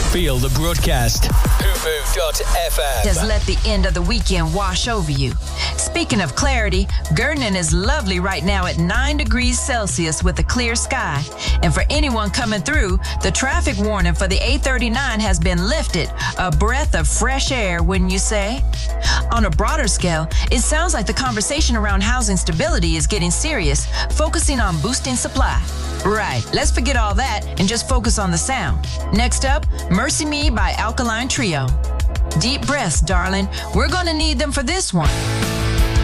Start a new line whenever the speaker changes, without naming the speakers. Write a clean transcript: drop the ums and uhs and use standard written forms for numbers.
Feel the broadcast. Hoopoo.fm.
Just let the end of the weekend wash over you. Speaking of clarity, Gurnon is lovely right now at 9 degrees Celsius with a clear sky. And for anyone coming through, the traffic warning for the A39 has been lifted. A breath of fresh air, wouldn't you say? On a broader scale, it sounds like the conversation around housing stability is getting serious, focusing on boosting supply. Right, let's forget all that and just focus on the sound. Next up, Mercy Me by Alkaline Trio. Deep breaths, darling. We're gonna need them for this one.